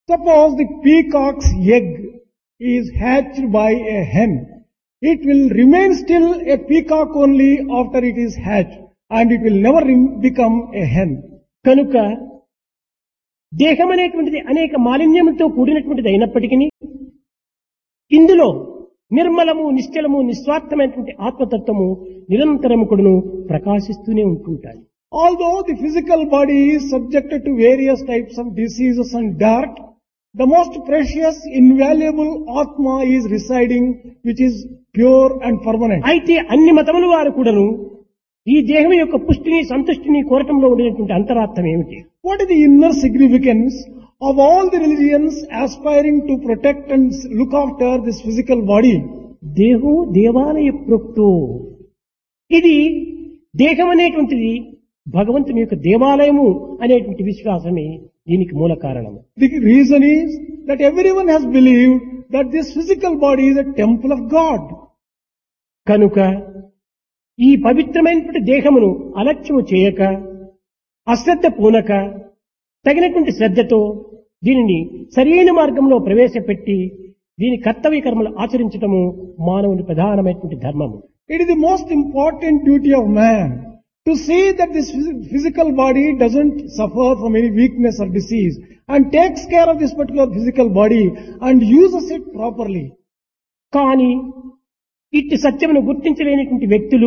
Suppose the peacock's egg is hatched by a hen. It will remain still a peacock only after it is hatched, and it will never become a hen. కనుక దేహం అనేటువంటిది అనేక మాలిన్యములతో కూడినటువంటిది అయినప్పటికీ ఇందులో నిర్మలము, నిశ్చలము, నిస్వార్థమైనటువంటి ఆత్మతత్వము నిరంతరము కూడాను ప్రకాశిస్తూనే ఉంటుంటాయి. Although the physical body is subjected to various types of diseases and dirt, the most precious, invaluable Atma is residing, which is pure and permanent. అయితే అన్ని మతముల వారు కూడాను ఈ దేహం యొక్క పుష్టిని, సంతుష్టిని కోరటంలో ఉండేటువంటి అంతరార్థం ఏమిటి? What is the inner significance of all the religions aspiring to protect and look after this physical body? దేహో దేవాలయ ప్రోక్తో. ఇది దేహం అనేటువంటిది భగవంతుని యొక్క దేవాలయము అనేటువంటి విశ్వాసమే దీనికి మూల కారణము. The reason is that everyone has believed that this physical body is a temple of God. కనుక ఈ పవిత్రమైనటువంటి దేహమును అలక్ష్యము చేయక, అశ్రద్ధ పూనక, తగినటువంటి శ్రద్ధతో దీనిని సరైన మార్గంలో ప్రవేశపెట్టి దీని కర్తవ్య కర్మలు ఆచరించటము మానవుని ప్రధానమైనటువంటి ధర్మము. It is the most important duty of man to see that this physical body doesn't suffer from any weakness or disease, and takes care of this particular physical body and uses it properly. కానీ ఇట్టి సత్యమును గుర్తించలేనటువంటి వ్యక్తులు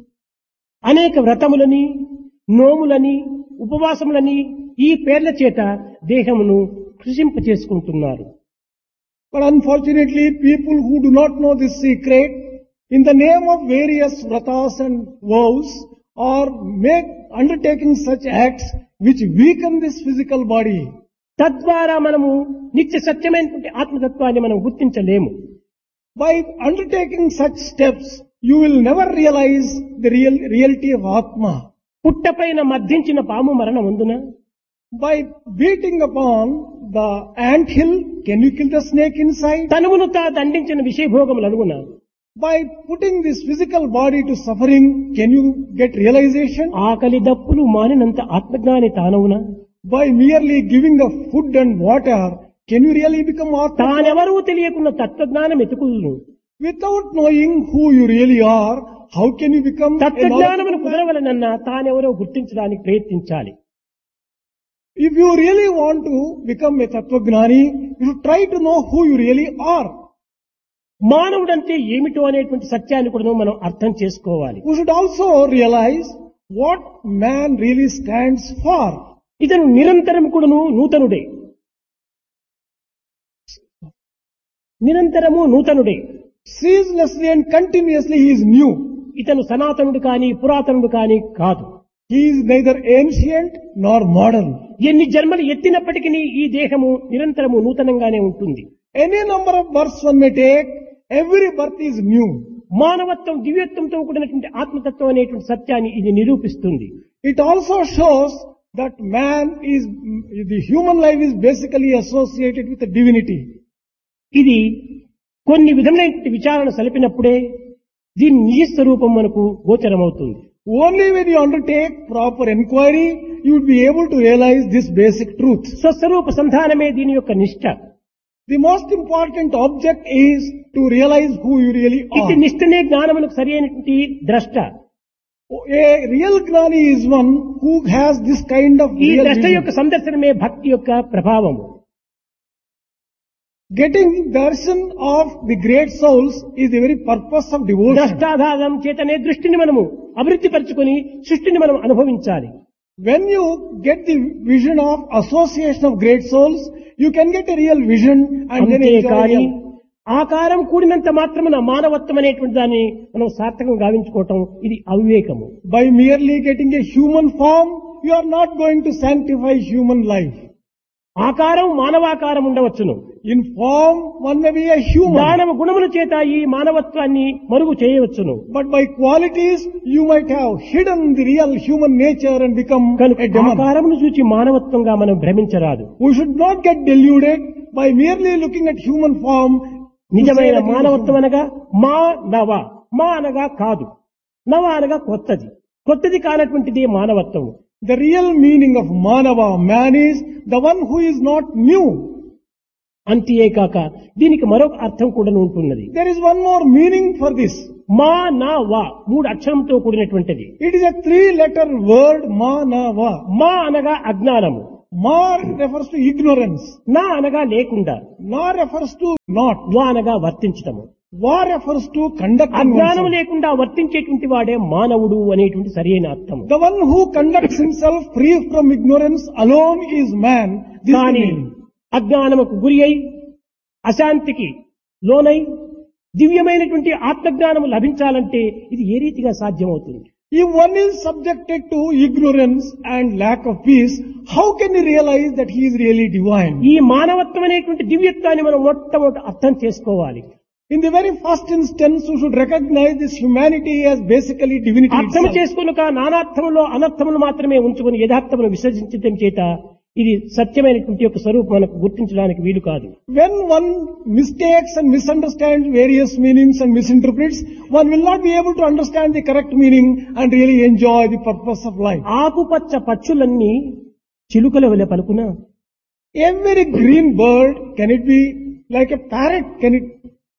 అనేక వ్రతములని, నోములని, ఉపవాసములని ఈ పేర్ల చేత దేహమును కృషింప చేసుకుంటున్నారు. But unfortunately, people who do not know this secret, in the name of various vratas and vows, or undertaking such acts which weaken this physical body. తద్వారా మనము నిత్య సత్యమైనటువంటి ఆత్మతత్వాన్ని మనం గుర్తించలేము. By undertaking such steps, you will never realize the reality of Atma. పుట్టపైన మద్దించిన పాము మరణం ఉందున? By beating upon the ant hill, can you kill the snake inside? తనువును తా దండించిన విషయభోగములు అనుగుణ? By putting this physical body to suffering, can you get realization? ఆకలి దప్పులు మానినంత ఆత్మజ్ఞాని తానవున? By merely giving the food and water, can you really become Atma? తానెవరూ తెలియకున్న తత్వజ్ఞానం ఎతుకుదును. Without knowing who you really are, how can you become a తత్వజ్ఞానమును knowledgeable man? కుదరవలనన్నా తానెవరో గుర్తించడానికి ప్రయత్నించాలి. If you really want to become a Tattvagnani, you should try to know who you really are. మానవుడంటే ఏమిటో అనేటువంటి సత్యాన్ని కూడా మనం అర్థం చేసుకోవాలి. We should also realize what man really stands for. ఇతను నిరంతరం కూడాను నూతనుడే. నిరంతరము నూతనుడే. Ceaselessly and continuously he is new. ఇతను సనాతనుడు కాని పురాతనుడు కాని కాదు. He is neither ancient nor modern. ఎన్ని జన్మలు ఎత్తినప్పటికీ ఈ దేహము నిరంతరము నూతనంగానే ఉంటుంది. Any number of births one may take, every birth is new. మానవత్వం దివ్యత్వంతో కూడినటువంటి ఆత్మతత్వం అనేటువంటి సత్యాన్ని ఇది నిరూపిస్తుంది. It also shows that the human life is basically associated with the divinity. ఇది కొన్ని విధములైన విచారణ సలిపినప్పుడే దీని నిజ స్వరూపం మనకు గోచరమవుతుంది. Only when you undertake proper inquiry, you would be able to realize this basic truth. స్వస్వరూప సంధానమే దీని యొక్క నిష్ఠ. The most important object is to realize who you really ఇది are. నిష్ఠనే జ్ఞానములకు సరి అయినటువంటి ద్రష్ట. A real Gnani is one who has this kind of ఈ real ద్రష్ట vision. యొక్క సందర్శనమే భక్తి యొక్క ప్రభావము. Getting darshan of the great souls is the very purpose of devotion. ద్రష్టాధారం చేతనే దృష్టిని మనము అభివృద్ధి పరచుకొని సృష్టిని మనం అనుభవించాలి. When you get the vision of association of great souls, you can get a real vision and then enjoy అంతేకాని real. ఆకారం కూడినంత మాత్రమున మానవత్వం అనేటువంటి దాన్ని మనం సార్థకం గావించుకోవటం ఇది అవివేకము. By merely getting a human form, you are not going to sanctify human life. ఆకారం మానవాకారం ఉండవచ్చును. In form, one may be a human. దానవ గుణముల చేత ఈ మానవత్వాన్ని మరుగు చేయవచ్చును. But by qualities, you might have hidden the real human nature and become కనుక a demon. ఆకారమును చూచి మానవత్వంగా మనం భ్రమించరాదు. We should not get deluded by merely looking at human form. నిజమైన మానవత్వం అనగా మా నవ. మా అనగా కాదు, నవ అనగా కొత్తది. కొత్తది కానటువంటిది మానవత్వము. The real meaning of Manava, man, is the one who is not new. అంతేకాక దీనికి మరొక అర్థం కూడా ఉంటున్నది. There is one more meaning for this. మా నా వా 3 అక్షరంతో కూడినటువంటిది. It is a 3-letter word, ma, na, va. మా అనగా అజ్ఞానము, Ma refers to ignorance. నా అనగా లేకుండా, Na refers to not. వా అనగా వర్తించటము. Va refers to conducting అజ్ఞానం oneself. లేకుండా వర్తించేటువంటి వాడే మానవుడు అనేటువంటి సరైన అర్థం. The one who conducts himself free from ignorance alone is man. This is the కానీ meaning. అజ్ఞానముకు గురి అయి అశాంతికి లోనై దివ్యమైనటువంటి ఆత్మజ్ఞానము లభించాలంటే ఇది ఏ రీతిగా సాధ్యమవుతుంది? If one is subjected to ignorance and lack of peace, how can he realize that he is really divine? ఈ మానవత్వం అనేటువంటి దివ్యత్వాన్ని మనం మొట్టమొదట అర్థం చేసుకోవాలి. In the very first instance, we should recognize this humanity as basically divinity అర్థం itself. చేసుకునక నానార్థములో అనర్థములు మాత్రమే ఉంచుకుని యథార్థమును విసర్జించడం చేత ఇది సత్యమైనటువంటి యొక్క స్వరూపం మనకు గుర్తించడానికి వీలు కాదు. When one mistakes and misunderstands various meanings and misinterprets, one will not be able to understand the correct meaning and really enjoy the purpose of life. ఆకుపచ్చ పచ్చులన్నీ చిలుకల వలె పలుకున, Every green bird, can it be like a parrot? Can it?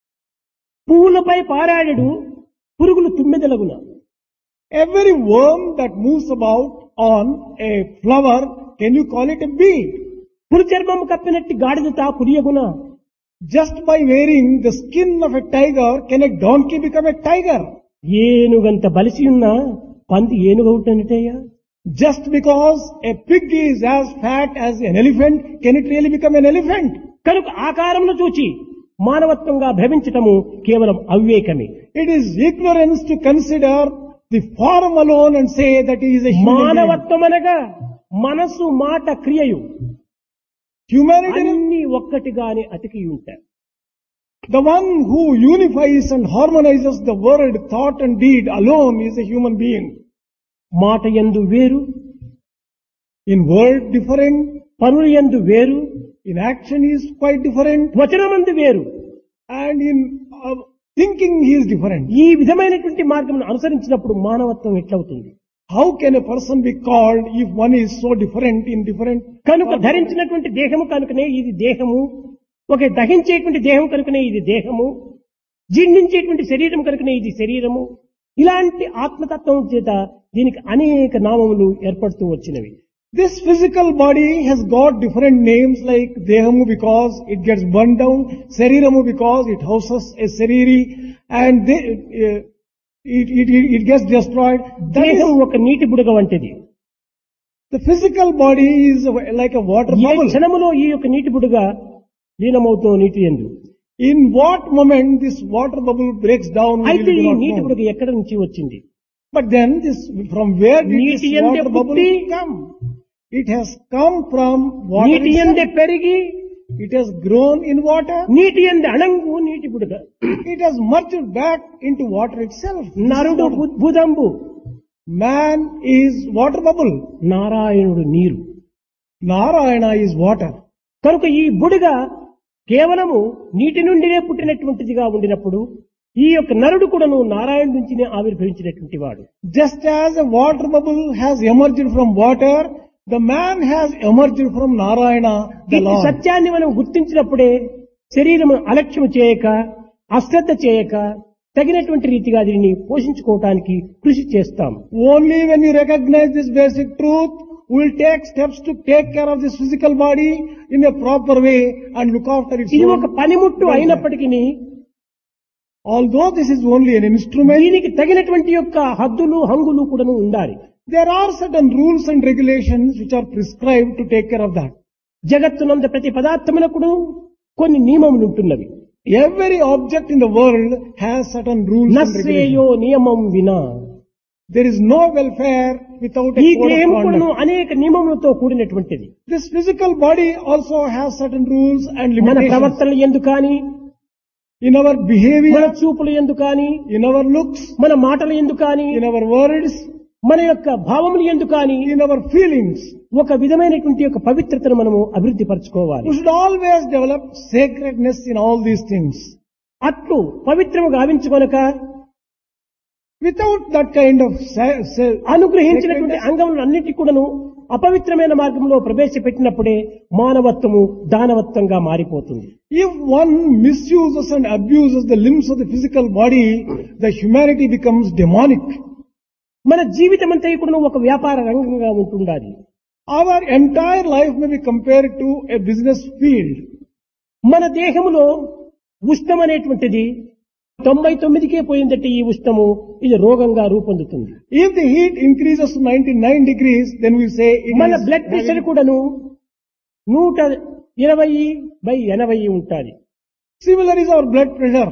పువ్వులపై పారాడెడు పురుగులు తుమ్మెదలగున. Every worm that moves about on a flower, can you call it a bee? పులి చర్మము కప్పినట్టి గాడిద తా పురియగున. Just by wearing the skin of a tiger, can a donkey become a tiger? ఏనుగంత బలిసి ఉన్న పంది ఏనుగ ఉంటున్నట్టయ్యా. Just because a pig is as fat as an elephant, can it really become an elephant? కనుక ఆకారమును చూచి మానవత్వంగా భ్రమించటము కేవలం అవివేకమే. It is ignorance to consider the form alone and say that he is a human being. మానవత్వం అనగా మనసు మాట క్రియయు Humanity, అన్ని ఒక్కటిగానే అతికి ఉంటాయి. the one who unifies and harmonizes the word, thought and deed alone is a human being. మాట యందు వేరు, In word different, పనుల యందు వేరు, in action he is quite different, వచనమందు వేరు. and in thinking he is different. ఈ విధమైనటువంటి మార్గమును అనుసరించినప్పుడు మానవత్వం ఎట్లవుతుంది? How can a person be called if one is so different in different? కనుక ధరించినటువంటి దేహము కనుకనే ఇది దేహము, ఒక దహించేటువంటి దేహం కనుకనే ఇది దేహము, జీర్ణించేటువంటి శరీరం కనుకనే ఇది శరీరము. ఇలాంటి ఆత్మతత్వం చేత దీనికి అనేక నామములు ఏర్పడుతూ వచ్చినవి. This physical body has got different names like Dehamu because it gets burned down, Sariramu because it houses a Sariri, and it gets destroyed. That దేహం is, ఒక నీటి బుడగ వంటిది. the physical body is like a water A bubble. క్షణములో ఈ యొక్క నీటి బుడగ లీనమవుతూ నీటి యందు. In what moment this water bubble breaks down, we అయితే really ఈ do not నీటి know. బుడగ ఎక్కడి నుంచి వచ్చింది? But then from where did this నీటి యందే water bubble పుట్టి, come? It has come from water నీటి యందే itself. పెరిగి, It has grown in water. నీటి యందే అణంగు నీటి బుడగ. It has merged back into water itself. This is నరుడు water. బుద్భుదంబు, Man is water bubble. నారాయణుడు నీరు. Narayana is water. కనుక ఈ బుడగ కేవలము నీటి నుండినే పుట్టినటువంటిదిగా ఉండినప్పుడు ఈ యొక్క నరుడు కూడాను నారాయణ నుంచినే ఆవిర్భవించినటువంటి వాడు. Just as a water bubble has emerged from water, the man has emerged from Narayana, the ఈ Lord. సత్యాన్ని మనం గుర్తించినప్పుడే శరీరము అలక్ష్యం చేయక, అశ్రద్ధ చేయక, తగినటువంటి రీతిగా దీనిని పోషించుకోవటానికి కృషి చేస్తాం. Only when you recognize this basic truth, we will take steps to take care of this physical body in a proper way and look after its ఇది own ఒక పనిముట్టు welfare. అయినప్పటికీ Although this is only an instrument, దీనికి తగినటువంటి యొక్క హద్దులు హంగులు కూడాను ఉండాలి. there are certain rules and regulations which are prescribed to take care of that. జగత్తునంద ప్రతి పదార్థమునకును కొన్ని నియమములు ఉంటున్నవి. Every object in the world has certain rules and నశ్రేయో regulations. నియమం వినా. There is no welfare without a ఈ code of దేహం కూడాను conduct. అనేక నియమములతో కూడినటువంటిది. This physical body also has certain rules and మన limitations. ప్రవర్తనలు ఎందు కానీ, In our మన behavior, చూపులు ఎందు కానీ, in our looks, మన మాటలు ఎందు కానీ, in our words, మన యొక్క భావములు ఎందు కానీ in our feelings. ఒక విధమైనటువంటి యొక్క పవిత్రతను మనము అభివృద్ధి పరచుకోవాలి. We should always develop sacredness in all these things. అట్లు పవిత్రము గావించుకొనక Without that kind of అనుగ్రహించినటువంటి అంగములు అన్నిటి కూడాను అపవిత్రమైన మార్గంలో ప్రవేశపెట్టినప్పుడే మానవత్వము దానవత్వంగా మారిపోతుంది. If one misuses and abuses the limbs of the physical body, the humanity becomes demonic. మన జీవితం అంతా కూడా ఒక వ్యాపార రంగంగా ఉంటుండాలి. Our entire life may be compared to a business field. మన దేహములో ఉష్ణం అనేటువంటిది 99కే పోయిందంటే ఈ ఉష్ణము ఇది రోగంగా రూపొందుతుంది. If the heat increases to 99 degrees, then we say it మన is బ్లడ్ ప్రెషర్ కూడాను 120/80 ఉంటుంది. similar is our blood pressure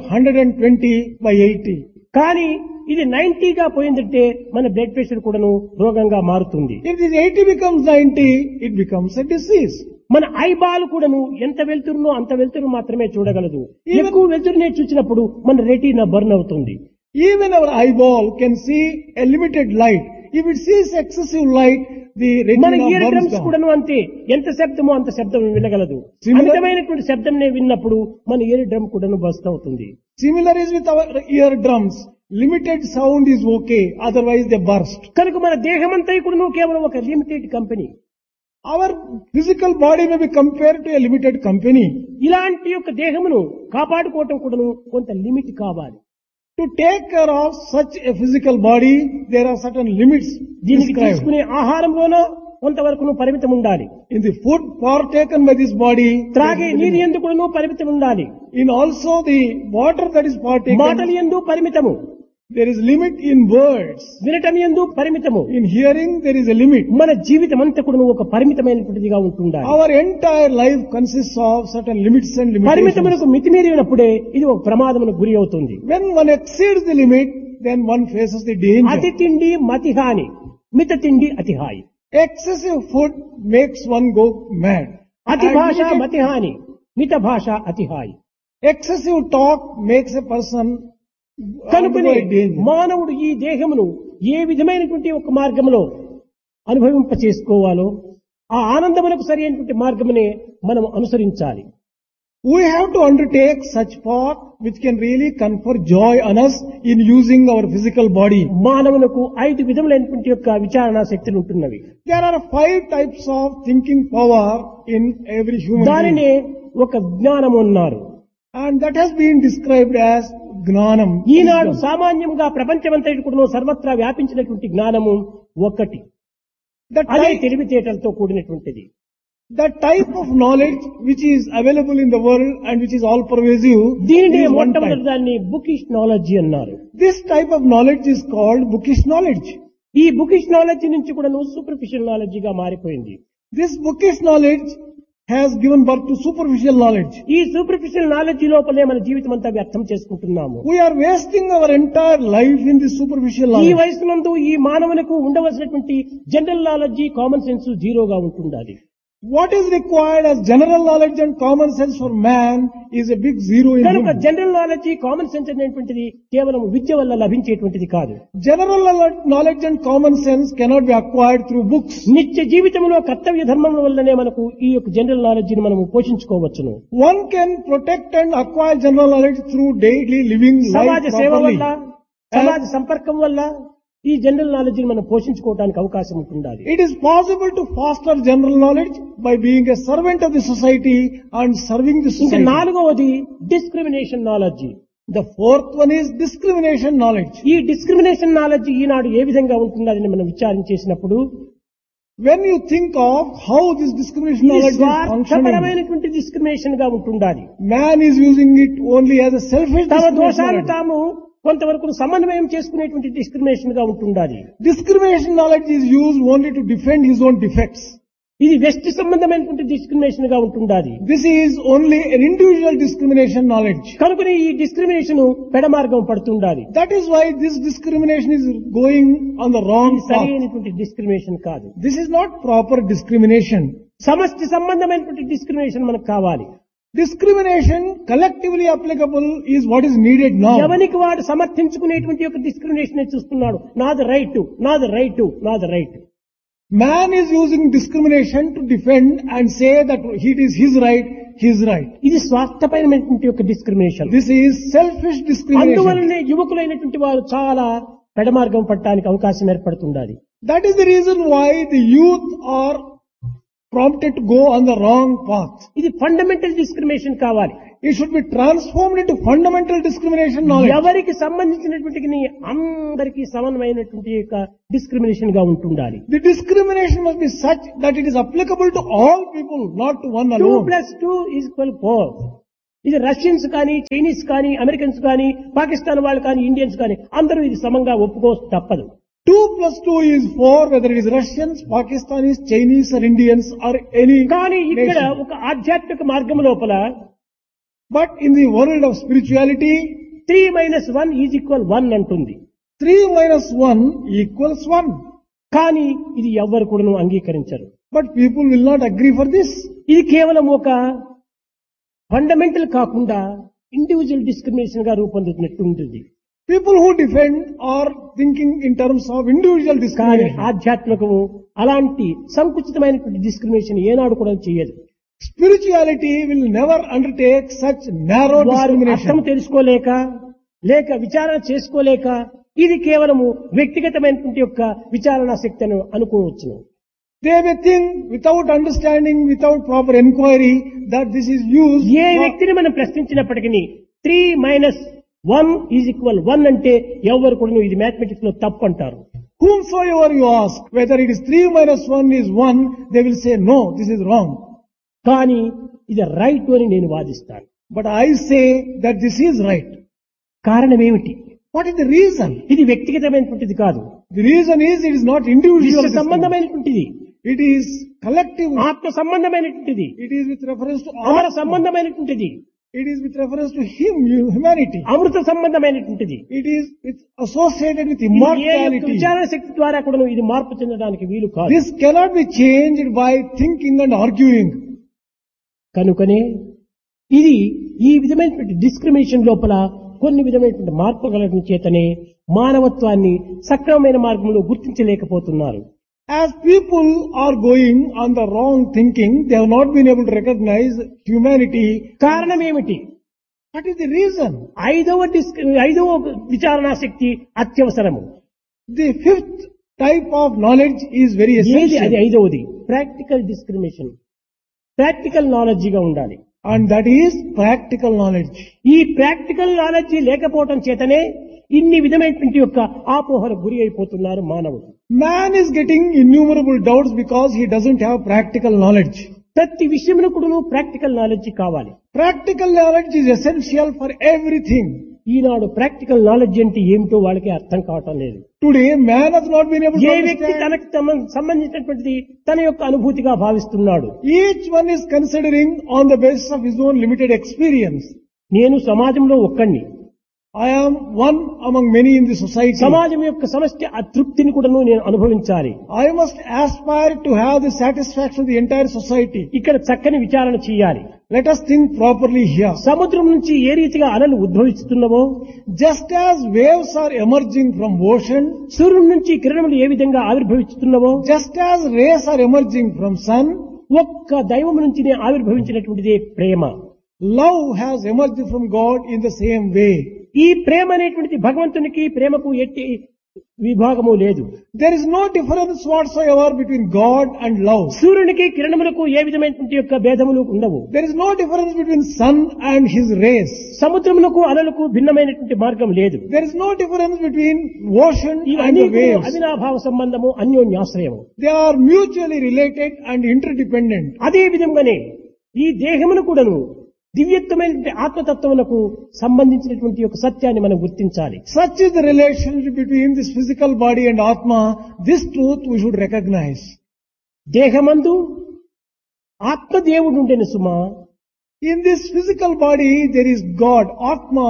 120/80. కానీ ఇది 90గా పోయిందంటే మన బ్లడ్ ప్రెషర్ కూడాను రోగంగా మారుతుంది. If this 80 becomes 90, it becomes a disease. మన ఐబాల్ కూడాను ఎంత వెళ్తురునో అంత వెళ్తురు మాత్రమే చూడగలదు. ఎక్కువ వెళ్తురునే చూసినప్పుడు మన రెటీనా బర్న్ అవుతుంది. Even our eyeball can see a limited light. If it sees excessive light, the మన retina year burns drums down. కూడాను అంతే, ఎంత శబ్దమో అంత శబ్దం వినగలదు. Similar- అమితమైనటువంటి శబ్దంనే విన్నప్పుడు మన ఇయర్ డ్రమ్ కూడాను బస్ట్ అవుతుంది. Similar is with our eardrums. Limited sound is okay, otherwise they burst. కనుక మన దేహమంతా కూడాను కేవలం ఒక limited company. Our physical body may be compared to a limited company. ఇలాంటి యొక్క దేహమును కాపాడుకోవటం కూడాను కొంత లిమిట్ కావాలి. To take care of such a physical body, there are certain limits దీనికి described. తీసుకునే ఆహారంలోనూ కొంతవరకు పరిమితం ఉండాలి. In the food partaken by this body, త్రాగే there is a నీరు limit. ఎందు కూడాను పరిమితం ఉండాలి. In also the water that is మాటలు partaken, ఎందు పరిమితము, there is limit in words. వినటం ఎందు పరిమితము. In hearing, there is a limit. మన జీవితం అంతా కూడా ఒక పరిమితమైనటువంటిదిగా ఉంటుండాలి. Our entire life consists of certain limits and limitations. పరిమితములకు మితిమీరినప్పుడే ఇది ఒక ప్రమాదమునకు గురి అవుతుంది. When one exceeds the limit, then one faces the అతి danger. తిండి మతి హాని, మిత తిండి అతి హాయి. Excessive food makes one go mad. అతి And భాష limited- మతి హాని, మిత భాష అతి హాయి. excessive talk makes a person కనుకనే undergo a danger. మానవుడు ఈ దేహమును ఏ విధమైనటువంటి ఒక మార్గంలో అనుభవింప చేసుకోవాలో ఆ ఆనందమునకు సరి అయినటువంటి మార్గమునే మనం అనుసరించాలి. We have to undertake such path which can really confer joy on us in using our physical body. మానవులకు 5 విధములైనటువంటి యొక్క విచారణ శక్తులు ఉంటున్నవి. There are 5 types of thinking power in every human దానినే being. ఒక జ్ఞానము అన్నారు. And that has been described as gnanam. Eenadu wisdom. సామాన్యంగా ప్రపంచమంతటి కూడా సర్వత్రా వ్యాపించినటువంటి జ్ఞానము ఒకటి, The అదే type, తెలివితేటలతో కూడినటువంటిది. the type of knowledge which is available in the world and which is all pervasive దీనినే is one మొట్టమొదటి type. దాన్ని బుకిష్ నాలెడ్జి అన్నారు. This type of knowledge is called bookish knowledge. ఈ బుకిష్ నాలెడ్జి నుంచి కూడా superficial నాలెడ్జిగా మారిపోయింది. This bookish knowledge has given birth to superficial knowledge. ఈ superficial knowledge లోపలే మన జీవితం అంతా వ్యర్థం చేసుకుంటున్నాము. We are wasting our entire life in this superficial ఈ knowledge. వయసునందు ఈ మానవులకు ఉండవలసినటువంటి జనరల్ నాలెడ్జి, కామన్ సెన్స్ జీరోగా ఉంటుండాలి. What is required as general knowledge and common sense for man is a big zero in కనుక him. General knowledge, common sense అనేటువంటిది కేవలం విద్య వల్ల లభించేటువంటిది కాదు. General knowledge and common sense cannot be acquired through books. నిత్య జీవితంలో కర్తవ్య ధర్మం వల్లనే మనకు ఈ యొక్క జనరల్ నాలెడ్జిని మనము పోషించుకోవచ్చును. One can protect and acquire general knowledge through daily living సమాజ life సేవ properly. వల్ల, సమాజ సంపర్కం వల్ల ఈ జనరల్ నాలెడ్జిని మనం పోషించుకోవడానికి అవకాశం ఉంటుండాలి. It is possible to foster general knowledge by being a servant of the society and serving the ఇంకా society. 4వది discrimination knowledge. The fourth one is discrimination knowledge. ఈ డిస్క్రిమినేషన్ నాలెడ్జి ఈనాడు ఏ విధంగా ఉంటుందని మనం విచారించేసినప్పుడు When you think of how this discrimination ఇది knowledge is functioning, స్వార్థపరమైనటువంటి discrimination గా ఉంటుండాలి. man is using it only as a selfish తమ discrimination దోషాలు knowledge. తాము కొంతవరకు సమన్వయం చేసుకునేటువంటి డిస్క్రిమినేషన్ గా ఉంటుండాలి. Discrimination knowledge is used only to defend his own defects. ఇది వ్యక్తి సంబంధమైనటువంటి డిస్క్రిమినేషన్ గా ఉంటుండాలి. This is only an individual discrimination knowledge. కనుకనే ఈ discrimination పెడమార్గం పడుతుండాలి. That is why this discrimination is going on the wrong ఇది path. సరైనటువంటి డిస్క్రిమినేషన్ కాదు. This is not proper discrimination. సమష్టి సంబంధమైనటువంటి డిస్క్రిమినేషన్ మనకు కావాలి. Discrimination collectively applicable is what is needed now. ఎవరికి వాడు సమర్థించుకునేటువంటి యొక్క డిస్క్రిమినేషన్ చూస్తున్నాడు. నాది రైట్, నాది రైట్, నాది right. Man is using discrimination to defend and say that it is his right, his right. ఇది స్వార్థపరమైనటువంటి యొక్క discrimination. This is selfish discrimination. అందువల్లనే యువకులైనటువంటి వారు చాలా పెడమార్గం పట్టడానికి అవకాశం ఏర్పడుతుండాలి. That is the reason why the youth are prompted to go on the wrong path. ఇది fundamental discrimination కావాలి. It should be transformed into fundamental discrimination knowledge. ఎవరికి సంబంధించినటువంటి అందరికీ సమానమైనటువంటి యొక్క డిస్క్రిమినేషన్ గా ఉంటుండాలి. The discrimination must be such that it is applicable to all people, not to one 2 alone. + 2 = 4. ఇది రష్యన్స్ కానీ, చైనీస్ కానీ, అమెరికన్స్ కానీ, పాకిస్తాన్ వాళ్ళు కానీ, ఇండియన్స్ కానీ అందరూ ఇది సమంగా ఒప్పుకో తప్పదు. 2 + 2 is 4, whether it is Russians, Pakistanis, Chinese or Indians or any కానీ ఇక్కడ nation. ఒక ఆధ్యాత్మిక మార్గం లోపల But in the world of spirituality, 3 - 1 = 1 అంటుంది. 3 - 1 equals 1. కానీ ఇది ఎవ్వరు కూడా అంగీకరించరు. But people will not agree for this. ఇది కేవలం ఒక ఫండమెంటల్ కాకుండా ఇండివిజువల్ డిస్క్రిమినేషన్ గా రూపొందుతున్నట్టు ఉంటుంది. People who defend are thinking in terms of individual కానీ discrimination. ఆధ్యాత్మికము అలాంటి సంకుచితమైనటువంటి డిస్క్రిమినేషన్ ఏనాడు కూడా చేయదు. Spirituality will never undertake such narrow వారు అర్థం discrimination. తెలుసుకోలేక లేక విచారణ చేసుకోలేక ఇది కేవలము వ్యక్తిగతమైనటువంటి యొక్క విచారణ శక్తిని అనుకోవచ్చును. They may think without understanding, without proper inquiry, that this is used A for- వ్యక్తిని మనం ప్రశ్నించినప్పటికీ 3 - 1 = 1 అంటే ఎవరు కూడా ఇది మ్యాథమెటిక్స్ లో తప్పు అంటారు. whomsoever you ask, whether it is 3 - 1 is 1, they will say, no, this is wrong. కానీ ఇది రైట్ అని నేను వాదిస్తాను. But I say that this is right. కారణం ఏమిటి? What is the reason? ఇది వ్యక్తిగతమైనటువంటిది కాదు, The reason is it is not individual. విశ్వ discrimination. సంబంధమైనటువంటిది, It is collective. ఆత్మ సంబంధమైనటువంటిది, It is with reference to అమర all. సంబంధమైనటువంటిది, It is with reference to humanity. Amrutha సంబంధమైనటువంటిది. It is associated with ఇది ఏ యొక్క immortality. విచారణ శక్తి ద్వారా కూడా ఇది మార్పు చెందడానికి వీలు కాదు. This cannot be changed by thinking and arguing. కనుకనే ఇది ఈ విధమైనటువంటి డిస్క్రిమినేషన్ లోపల కొన్ని విధమైనటువంటి మార్పు కలగడం చేతనే మానవత్వాన్ని సక్రమమైన మార్గంలో గుర్తించలేకపోతున్నారు. As people are going on the wrong thinking, they have not been able to recognize humanity. కారణం ఏమిటి? What is the reason? ఐదవ విచారణా శక్తి అత్యవసరము. The fifth type of knowledge is very ఏది అది? essential. ఐదవది ప్రాక్టికల్ డిస్క్రిమినేషన్. ప్రాక్టికల్ నాలెడ్జిగా ఉండాలి. And that is practical knowledge. ఈ practical knowledge లేకపోవటం చేతనే ఇన్ని విధమైనటువంటి యొక్క ఆపోహలకు గురి అయిపోతున్నారు మానవుడు. Man is getting innumerable doubts because he doesn't have practical knowledge. ప్రతి విషయంలో కూడా ప్రాక్టికల్ నాలెడ్జి కావాలి. Practical knowledge is essential for everything. Eenadu practical knowledge అంటే ఏమిటో వాళ్ళకి అర్థం కావటం లేదు. Today, man has not been able to ఏ వ్యక్తి understand. తనకు సంబంధించినటువంటిది తన యొక్క అనుభూతిగా భావిస్తున్నాడు. Each one is considering on the basis of his own limited experience. నేను సమాజంలో ఒక్కడిని, I am one among many in the society. సమాజం యొక్క సమష్టి అతృప్తిని కూడా నేను అనుభవించాలి. I must aspire to have the satisfaction of the entire society. ఇక్కడ చక్కని విచారణ చేయాలి. Let us think properly here. సముద్రం నుంచి ఏ రీతిగా అలలు ఉద్భవిస్తున్నావో, Just as waves are emerging from ocean, సూర్యుడి నుంచి కిరణములు ఏ విధంగా ఆవిర్భవిస్తున్నావో, just as rays are emerging from sun, ఒక్క దైవం నుంచి ఆవిర్భవించినటువంటిదే ప్రేమ. love has emerged from God in the same way. ఈ ప్రేమ అనేటువంటిది భగవంతునికి ప్రేమకు ఎట్టి విభాగము లేదు. There is no difference whatsoever between God and love. సూర్యునికి కిరణములకు ఏ విధమైనటువంటి యొక్క భేదములు ఉండవు. There is no difference between sun and his rays. సముద్రములకు అలలకు భిన్నమైనటువంటి మార్గం లేదు. There is no difference between ocean and ఇవన్నీ the waves. అవినాభావ సంబంధము, అన్యోన్యాశ్రయము. They are mutually related and interdependent. అదే విధంగానే ఈ దేహమును కూడాను దివ్యత్వమైనటువంటి ఆత్మతత్వములకు సంబంధించినటువంటి యొక్క సత్యాన్ని మనం గుర్తించాలి. Such is the relationship between this physical body and Atma. This truth we should recognize. దేహమందు ఆత్మదేవుడు ఉండెను సుమా. In this physical body there is God, Atma.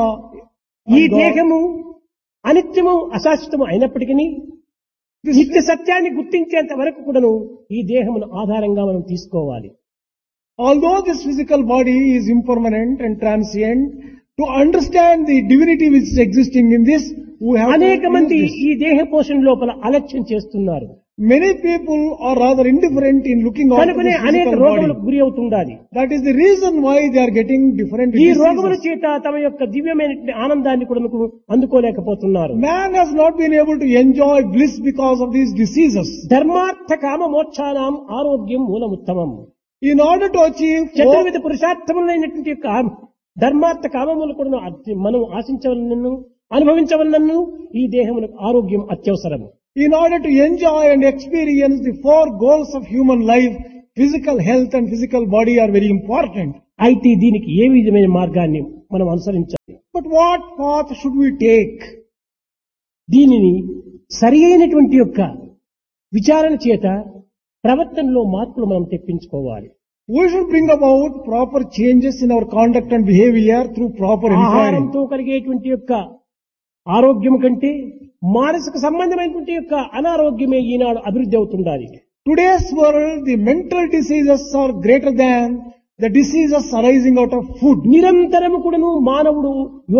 ఈ and God. దేహము అనిత్యము అశాశ్వతము అయినప్పటికీ This, నిత్య సత్యాన్ని గుర్తించేంత వరకు కూడాను ఈ దేహమును ఆధారంగా మనం తీసుకోవాలి. although this physical body is impermanent and transient, to understand the divinity which is existing in this, we have to అనేక use మంది this. ఈ దేహ పోషణ లోపల అలక్ష్యం చేస్తున్నారు. Many people are rather indifferent in looking after కనుకనే the అనేక physical రోగములకు body. గురి అవుతుండాలి. That is the reason why they are getting different ఈ రోగముల diseases. చేత తమ యొక్క దివ్యమైనటువంటి ఆనందాన్ని కూడా అందుకోలేకపోతున్నారు. Man has not been able to enjoy bliss because of these diseases. ధర్మార్థ కామ మోక్షానాం ఆరోగ్యం మూలముత్తమం. In order to achieve చతుర్విధ పురుషార్థములైనటువంటి యొక్క ధర్మార్థ కామములు కూడా మనం ఆశించవలనను అనుభవించవలనను ఈ దేహములకు ఆరోగ్యం అత్యవసరము. in order to enjoy and experience the four goals of human life, physical health and physical body are very important. అయితే దీనికి ఏ విధమైన మార్గాన్ని మనం అనుసరించాలి? But what path should we take? దీనిని సరి అయినటువంటి యొక్క విచారణ చేత ప్రవర్తనలో మార్పులు మనం తెప్పించుకోవాలి. We should bring about proper changes in our conduct and behavior through proper inquiry. ఆహారంతో కలిగేటువంటి యొక్క ఆరోగ్యం కంటే మానసిక సంబంధమైనటువంటి యొక్క అనారోగ్యమే ఈనాడు అభివృద్ధి అవుతుండాలి. Today's world, the mental diseases are greater than the diseases arising out of food. నిరంతరము కూడాను మానవుడు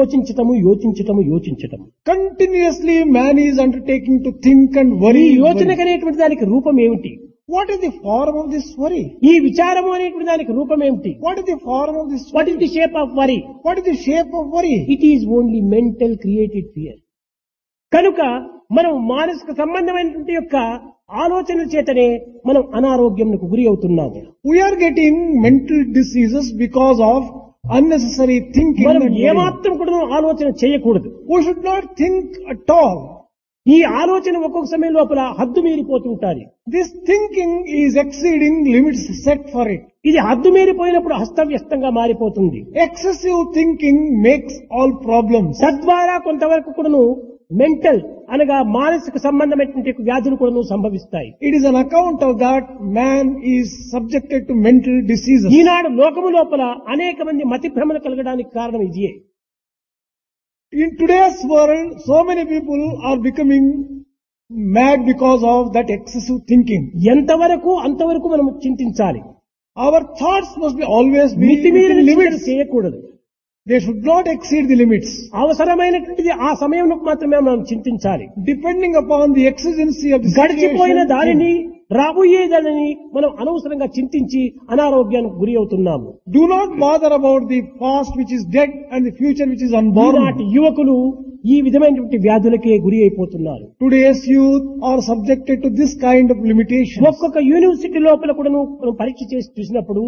యోచించటము. Continuously man is undertaking to think and ఈ worry. యోచన అనేటువంటి దానికి రూపం ఏమిటి? What is the form of this worry? ఈ విచారము అనేటువంటి దానికి రూపం ఏమిటి? What is the form of this what worry? Is the shape of worry? What is the shape of worry? It is only mental created fear. కనుక మనం మానసిక సంబంధమైనటువంటి యొక్క ఆలోచనల చేతనే మనం అనారోగ్యంకు గురి అవుతున్నాము. We are getting mental diseases because of unnecessary thinking. మనం and worry. ఏమాత్రం కూడా ఆలోచన చేయకూడదు. We should not think at all. ఈ ఆలోచన ఒక్కొక్క సమయం లోపల హద్దు మీరిపోతుంటాది. This thinking is exceeding limits set for it. ఇది హద్దు మీరిపోయినప్పుడు హస్తవ్యస్తంగా మారిపోతుంది. Excessive thinking makes all problems. తద్వారా కొంతవరకు కూడాను మెంటల్ అనగా మానసిక సంబంధమైనటువంటి వ్యాధులు కూడాను సంభవిస్తాయి. It is an account of that man is subjected to mental diseases. ఈనాడు లోకము లోపల అనేక మంది మతి భ్రమలు కలగడానికి కారణం ఇదే. In today's world, so many people are becoming mad because of that excessive thinking. ఎంతవరకు అంతవరకు మనం చింతించాలి. Our thoughts must be always be మితిమీరిన within చింతన limits. చేయకూడదు. They should not exceed the limits. అవసరమైనటువంటిది ఆ సమయంలో మాత్రమే మనం చింతించాలి. Depending upon the exigency of the గడిచిపోయిన situation, దానిని రాబోయేదానిని మనం అనవసరంగా చింతించి అనారోగ్యానికి గురి అవుతున్నాము. do not bother about the past which is dead and the future which is ఈనాటి unborn. యువకులు ఈ విధమైనటువంటి వ్యాధులకే గురి అయిపోతున్నారు. Today's youth are subjected to this kind of limitations. ఒక్కొక్క యూనివర్సిటీ లోపల కూడాను మనం పరీక్ష చేసి చూసినప్పుడు